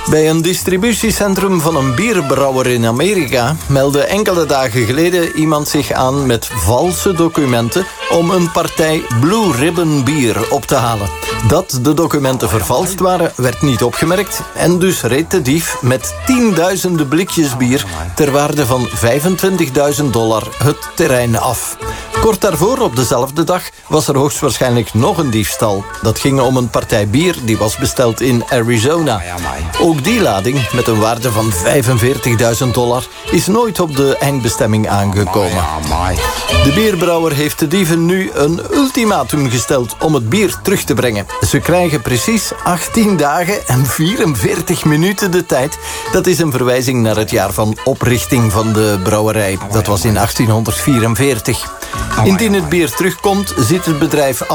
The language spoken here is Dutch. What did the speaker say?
Bij een distributiecentrum van een bierbrouwer in Amerika meldde enkele dagen geleden iemand zich aan met valse documenten om een partij Blue Ribbon bier op te halen. Dat de documenten vervalst waren, werd niet opgemerkt en dus reed de dief met tienduizenden blikjes bier ter waarde van $25.000 het terrein af. Kort daarvoor, op dezelfde dag, was er hoogstwaarschijnlijk nog een diefstal. Dat ging om een partij bier die was besteld in Arizona. Ook die lading, met een waarde van $45.000, is nooit op de eindbestemming aangekomen. De bierbrouwer heeft de dieven nu een ultimatum gesteld om het bier terug te brengen. Ze krijgen precies 18 dagen en 44 minuten de tijd. Dat is een verwijzing naar het jaar van oprichting van de brouwerij. Dat was in 1844. Indien het bier terugkomt, zit het bedrijf